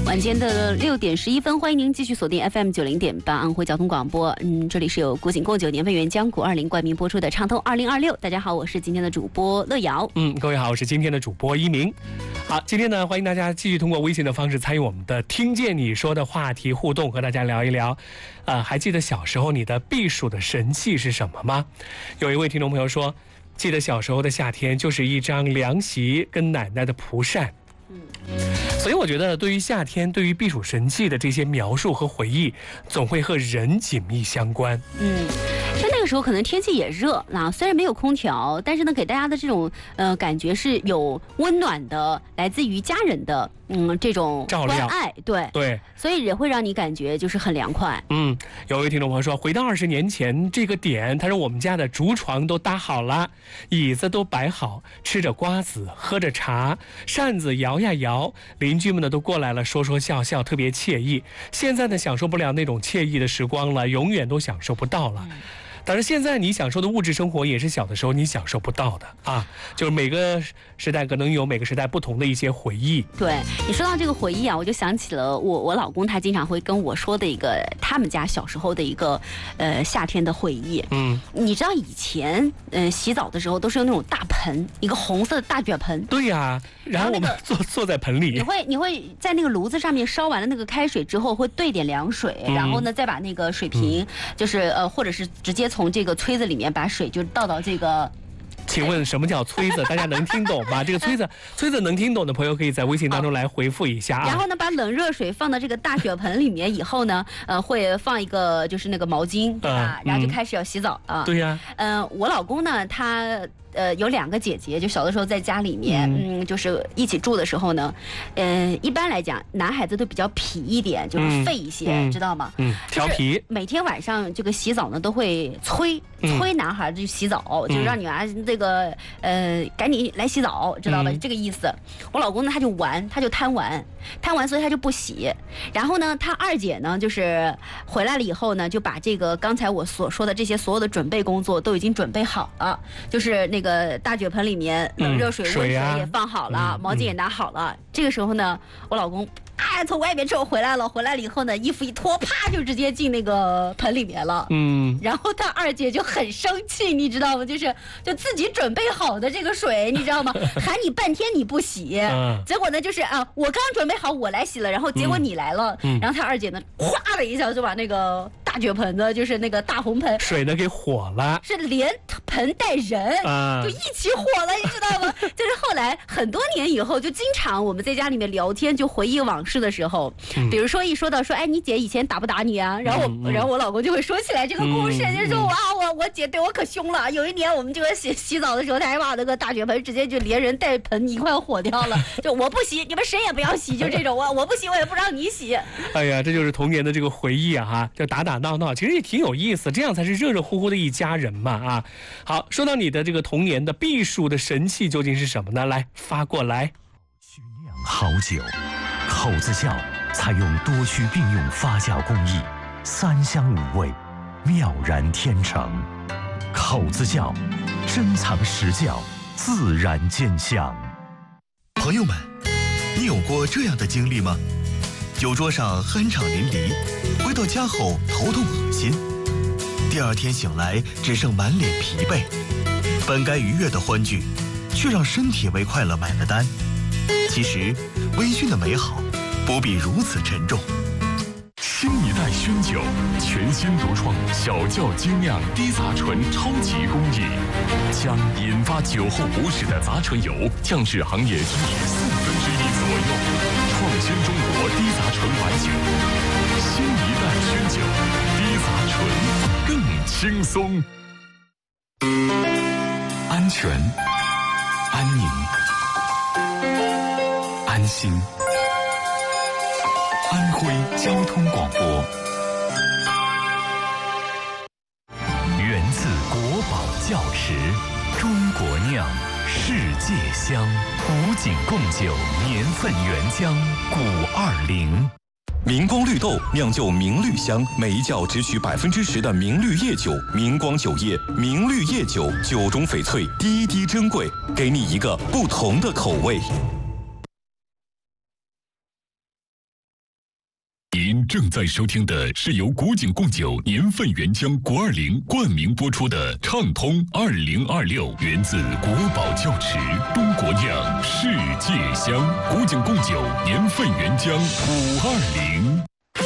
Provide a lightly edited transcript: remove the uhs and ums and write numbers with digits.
晚间的6点11分，欢迎您继续锁定 FM 90.8安徽交通广播。这里是由国景贡酒年份原浆果20冠名播出的畅通2026。大家好，我是今天的主播乐瑶。 各位好，我是今天的主播一鸣。好，今天呢，欢迎大家继续通过微信的方式参与我们的听见你说的话题互动，和大家聊一聊。还记得小时候你的避暑的神器是什么吗？有一位听众朋友说，记得小时候的夏天就是一张凉席跟奶奶的蒲扇。所以我觉得对于夏天，对于避暑神器的这些描述和回忆，总会和人紧密相关。 就那个时候可能天气也热，虽然没有空调，但是呢，给大家的这种感觉是有温暖的，来自于家人的这种关爱，对，所以也会让你感觉就是很凉快。 有位听众朋友说，回到20年前这个点，他说我们家的竹床都搭好了，椅子都摆好，吃着瓜子，喝着茶，扇子摇呀摇，邻居们呢都过来了，说说笑笑，特别惬意。现在呢，享受不了那种惬意的时光了，永远都享受不到了。当然，现在你享受的物质生活也是小的时候你享受不到的啊！就是每个时代可能有每个时代不同的一些回忆。 对，你说到这个回忆啊，我就想起了我老公他经常会跟我说的一个他们家小时候的一个夏天的回忆。你知道以前洗澡的时候都是用那种大盆，一个红色的大卷盆。 对呀，然后我们坐在盆里。 你会在那个炉子上面烧完了那个开水之后，会兑点凉水，然后呢再把那个水瓶就是或者是直接从这个炊子里面把水就倒到这个。 请问什么叫炊子？大家能听懂吗？这个炊子能听懂的朋友可以在微信当中来回复一下啊。 然后呢，把冷热水放到这个大血盆里面以后呢，会放一个就是那个毛巾，对吧？然后就开始要洗澡啊。 对呀。 我老公呢，他有2个姐姐，就小的时候在家里面，就是一起住的时候呢，一般来讲，男孩子都比较痞一点，就是废一些，知道吗？ 调皮。 每天晚上这个洗澡呢，都会催男孩子去洗澡，就让女儿这个赶紧来洗澡，知道吧？这个意思。我老公呢，他就贪玩，所以他就不洗。然后呢，他二姐呢，就是回来了以后呢，就把这个刚才我所说的这些所有的准备工作都已经准备好了，就是那个大血盆里面冷热水、温水也放好了，毛巾也拿好了。这个时候呢，我老公从外面之后回来了以后呢，衣服一脱，啪就直接进那个盆里面了。然后他二姐就很生气，你知道吗？就自己准备好的这个水，你知道吗？喊你半天你不洗，结果呢就是我刚准备好我来洗了，然后结果你来了，然后他二姐呢，咵的一下就把那个大血盆子，就是那个大红盆水呢给火了， 是连盆带人就一起火了，你知道吗？就是后来很多年以后，就经常我们在家里面聊天，就回忆往事的时候，比如说一说到说，你姐以前打不打你啊？然后我老公就会说起来这个故事，就说我姐对我可凶了。有一年我们这个洗澡的时候，她还把那个大血盆直接就连人带盆一块火掉了。就我不洗，你们谁也不要洗，就这种我不洗，我也不让你洗。 哎呀，这就是童年的这个回忆啊！就打打闹闹，其实也挺有意思，这样才是热热乎乎的一家人嘛啊！好，说到你的这个童年的避暑的神器究竟是什么呢？来发过来。 需酿好酒，口子窖采用多区并用发酵工艺，3香5味，妙然天成。口子窖，珍藏实窖，自然见香。 朋友们，你有过这样的经历吗？酒桌上酣畅淋漓，回到家后头痛恶心，第2天醒来只剩满脸疲惫，本该愉悦的欢聚，却让身体为快乐买了单。其实，微醺的美好不必如此沉重。 新一代熏酒，全新独创小窖精酿低杂醇超级工艺，将引发酒后不适的杂醇油降至行业低1/4左右，创新中国低杂醇白酒。新一代熏酒，低杂醇更轻松。安全、安宁、安心。安徽交通广播， 源自国宝窖池，中国酿，世界香。古井贡酒年份原浆520。 明光绿豆酿就明绿香，每一窖只取10%的明绿叶酒，明光酒业明绿叶酒，酒中翡翠，滴滴珍贵，给你一个不同的口味。 您正在收听的是由古井贡酒年份原浆520冠名播出的畅通2026，源自国宝窖池，中国酿，世界香。古井贡酒年份原浆520。